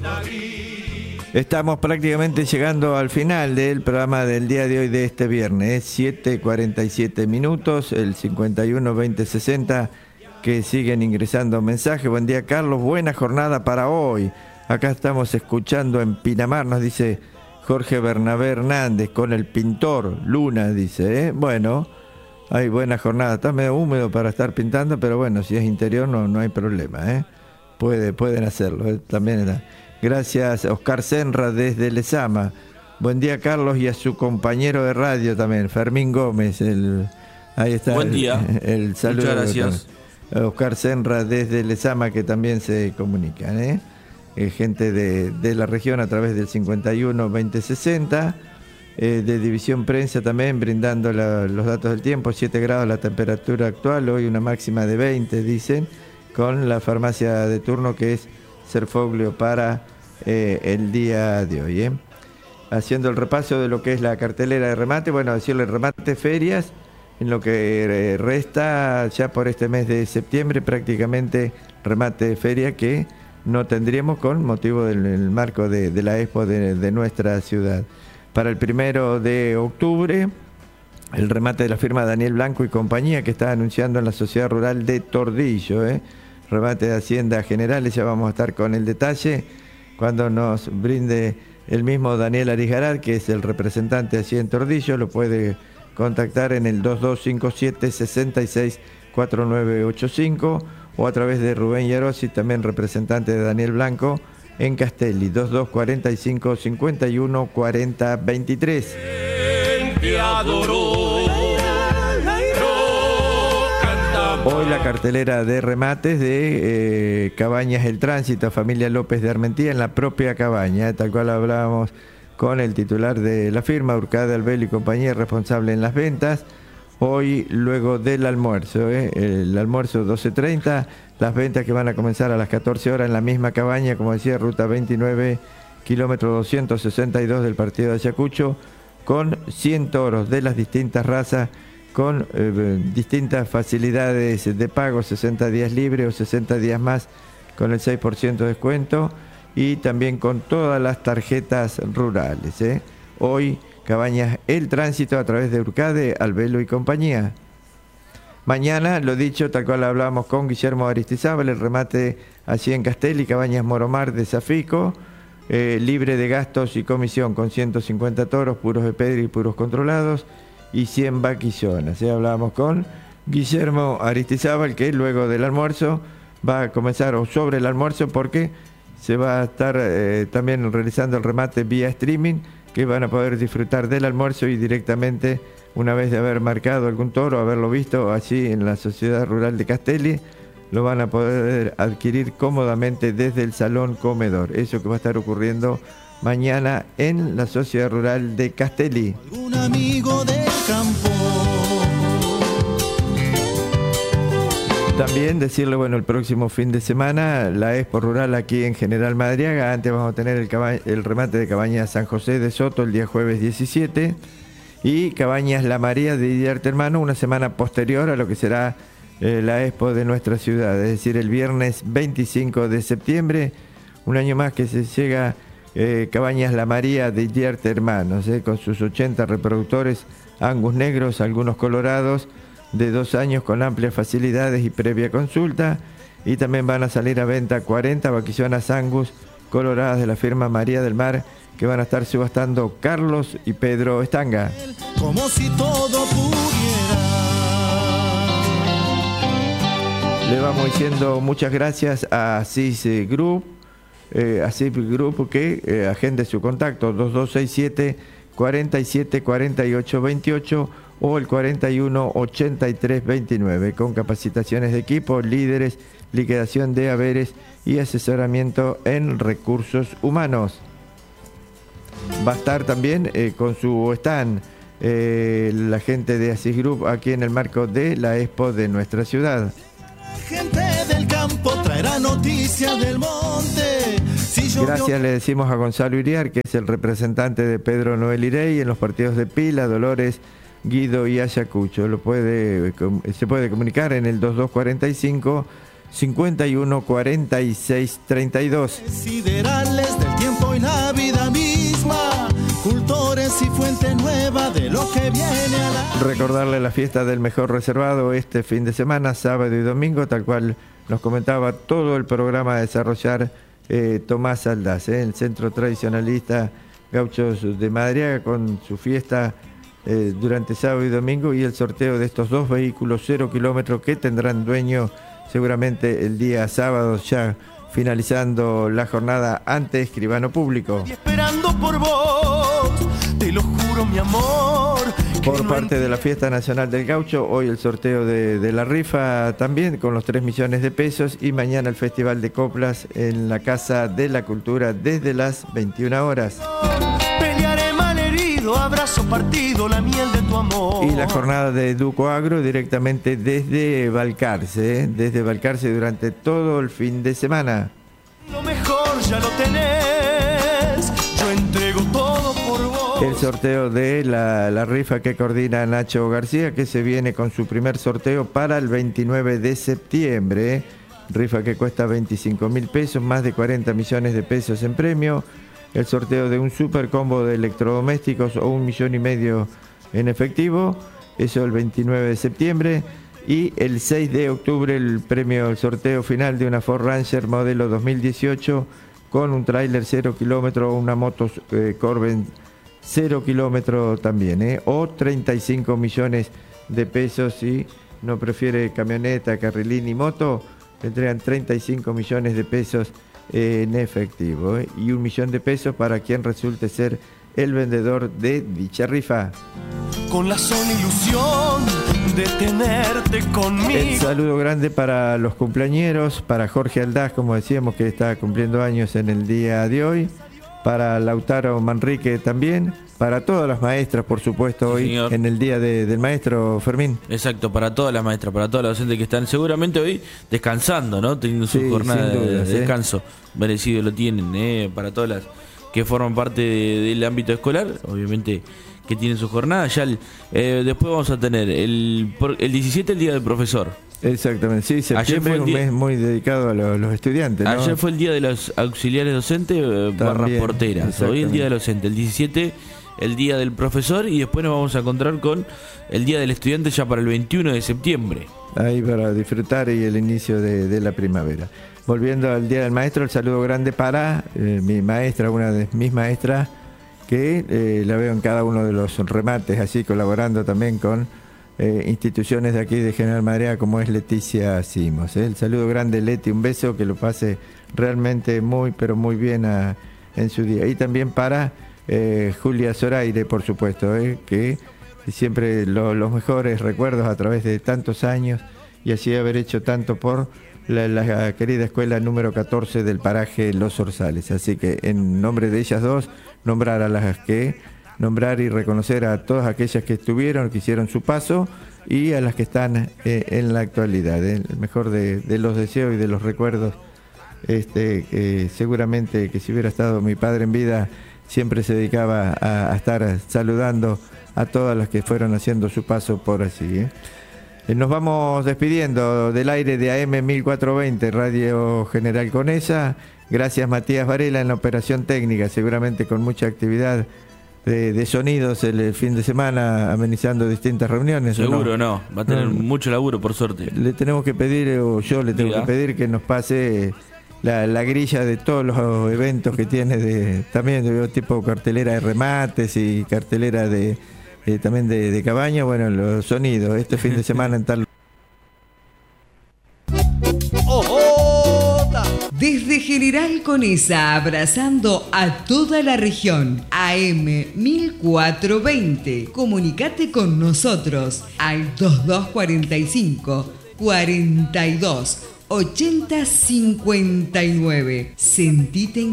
Estamos prácticamente llegando al final del programa del día de hoy, de este viernes, 7:47 minutos, el 51 20 60, que siguen ingresando mensajes. Buen día, Carlos, buena jornada para hoy. Acá estamos escuchando en Pinamar, nos dice Jorge Bernabé Hernández, con el pintor Luna, dice, Bueno, hay buena jornada, está medio húmedo para estar pintando, pero bueno, si es interior no hay problema, pueden hacerlo, también era. Gracias, Oscar Senra desde Lezama. Buen día, Carlos, y a su compañero de radio también, Fermín Gómez. Ahí está. Buen día. El saludo. Muchas gracias. Oscar Senra desde Lezama, que también se comunican, gente de la región a través del 51 20 60. De División Prensa también, brindando los datos del tiempo. 7 grados la temperatura actual, hoy una máxima de 20, dicen, con la farmacia de turno que es Serfoglio para el día de hoy. Haciendo el repaso de lo que es la cartelera de remate, bueno, decirle remate ferias, en lo que resta ya por este mes de septiembre, prácticamente remate de feria que no tendríamos con motivo del marco de la Expo de nuestra ciudad. Para el 1 de octubre, el remate de la firma Daniel Blanco y compañía, que está anunciando en la Sociedad Rural de Tordillo, remate de Hacienda Generales, ya vamos a estar con el detalle cuando nos brinde el mismo Daniel Arijarat, que es el representante allí en Tordillo. Lo puede contactar en el 2257-664985 o a través de Rubén Yarosi, también representante de Daniel Blanco, en Castelli, 2245-514023. Hoy la cartelera de remates de Cabañas El Tránsito, familia López de Armentía, en la propia cabaña, tal cual hablábamos con el titular de la firma, Urcade Albelo y compañía, responsable en las ventas. Hoy, luego del almuerzo, el almuerzo 12:30, las ventas que van a comenzar a las 14 horas en la misma cabaña, como decía, ruta 29, kilómetro 262 del partido de Ayacucho, con 100 toros de las distintas razas, con distintas facilidades de pago, 60 días libre o 60 días más con el 6% de descuento, y también con todas las tarjetas rurales. Hoy, Cabañas El Tránsito a través de Urcade, Albelo y compañía. Mañana, lo dicho, tal cual hablábamos con Guillermo Aristizábal, el remate allí en Castelli, Cabañas Moromar de Zafico, libre de gastos y comisión, con 150 toros, puros de pedra y puros controlados, y 100 vaquillonas. Hablábamos con Guillermo Aristizábal, que luego del almuerzo va a comenzar, o sobre el almuerzo, porque se va a estar también realizando el remate vía streaming, que van a poder disfrutar del almuerzo y directamente, una vez de haber marcado algún toro, haberlo visto allí en la Sociedad Rural de Castelli, lo van a poder adquirir cómodamente desde el salón comedor. Eso que va a estar ocurriendo mañana en la Sociedad Rural de Castelli. Un amigo del campo. También decirle, bueno, el próximo fin de semana, la Expo Rural aquí en General Madariaga. Antes vamos a tener el remate de Cabañas San José de Soto el día jueves 17 y Cabañas La María de Didier Hermano una semana posterior a lo que será la Expo de nuestra ciudad, es decir, el viernes 25 de septiembre, un año más que se llega Cabañas La María de Didier Hermanos, con sus 80 reproductores Angus negros, algunos colorados, de 2 años con amplias facilidades y previa consulta, y también van a salir a venta 40 vaquillonas Angus coloradas de la firma María del Mar, que van a estar subastando Carlos y Pedro Estanga. Como si todo pudiera. Le vamos diciendo muchas gracias a CIS Group, que agende su contacto 2267 47 48 28 o el 41 83 29, con capacitaciones de equipo, líderes, liquidación de haberes y asesoramiento en recursos humanos. Va a estar también con su stand la gente de Asis Group aquí en el marco de la Expo de nuestra ciudad. Gente del campo traerá noticias del monte. Gracias le decimos a Gonzalo Iriar, que es el representante de Pedro Noel Irey en los partidos de Pila, Dolores, Guido y Ayacucho. Se puede comunicar en el 2245 51 46 32. Siderales del tiempo y la vida misma, cultores y fuente nueva de lo que viene a la... Recordarle la fiesta del mejor reservado este fin de semana, sábado y domingo, tal cual nos comentaba todo el programa a desarrollar Tomás Aldaz, el centro tradicionalista Gauchos de Madariaga, con su fiesta durante sábado y domingo, y el sorteo de estos 2 vehículos 0 kilómetros que tendrán dueño seguramente el día sábado, ya finalizando la jornada ante escribano público. Y esperando por vos, te lo juro, mi amor. Por parte de la Fiesta Nacional del Gaucho, hoy el sorteo de la rifa también con los 3 millones de pesos, y mañana el Festival de Coplas en la Casa de la Cultura desde las 21 horas. Pelearé malherido, abrazo partido, la miel de tu amor. Y la jornada de Duco Agro directamente desde Balcarce, durante todo el fin de semana. Lo mejor ya lo tenés, yo entrego todo por vos. El sorteo de la rifa que coordina Nacho García, que se viene con su primer sorteo para el 29 de septiembre. Rifa que cuesta 25.000 pesos, más de 40 millones de pesos en premio. El sorteo de un super combo de electrodomésticos o 1,5 millones en efectivo, eso el 29 de septiembre. Y el 6 de octubre el sorteo final de una Ford Ranger modelo 2018 con un tráiler 0 kilómetros o una moto Corben 0 kilómetros también, o 35 millones de pesos. Si no prefiere camioneta, carrilín y moto, le entregan 35 millones de pesos en efectivo, y 1 millón de pesos para quien resulte ser el vendedor de dicha rifa. Con la sola ilusión de tenerte conmigo. El saludo grande para los cumpleañeros, para Jorge Aldaz, como decíamos, que está cumpliendo años en el día de hoy, para Lautaro Manrique también, para todas las maestras, por supuesto, hoy señor, en el día del maestro, Fermín. Exacto, para todas las maestras, para todas las docentes que están seguramente hoy descansando, ¿no? Teniendo su jornada de descanso. Merecido lo tienen, para todas las que forman parte del ámbito escolar, obviamente que tienen su jornada. Ya después vamos a tener el 17 el Día del Profesor. Exactamente, sí, septiembre es un mes muy dedicado a los estudiantes, ¿no? Ayer fue el Día de los Auxiliares Docentes barra porteras. Hoy el Día del Docente, el 17 el Día del Profesor, y después nos vamos a encontrar con el Día del Estudiante ya para el 21 de septiembre. Ahí para disfrutar y el inicio de la primavera. Volviendo al Día del Maestro, el saludo grande para mi maestra, una de mis maestras, que la veo en cada uno de los remates, así colaborando también con instituciones de aquí de General Madariaga, como es Leticia Simos. El saludo grande, Leti, un beso, que lo pase realmente muy, pero muy bien en su día. Y también para Julia Zoraire, por supuesto, que siempre los mejores recuerdos a través de tantos años, y así haber hecho tanto por la querida escuela número 14 del paraje Los Orzales. Así que en nombre de ellas dos, nombrar y reconocer a todas aquellas que estuvieron, que hicieron su paso, y a las que están en la actualidad. El mejor de los deseos y de los recuerdos. Seguramente que si hubiera estado mi padre en vida, siempre se dedicaba a estar saludando a todas las que fueron haciendo su paso por allí. Nos vamos despidiendo del aire de AM 1420, Radio General Conesa. Gracias, Matías Varela, en la operación técnica, seguramente con mucha actividad de sonidos el fin de semana, amenizando distintas reuniones. Seguro no, va a tener mucho laburo, por suerte. Le tenemos que pedir, o yo le tengo que pedir, que nos pase la grilla de todos los eventos que tiene, también de tipo cartelera de remates y cartelera también de cabaña. Bueno, los sonidos, este fin de semana en tal... Desde General Conesa, abrazando a toda la región, AM 1420. Comunicate con nosotros al 2245 42 80 59. Sentite en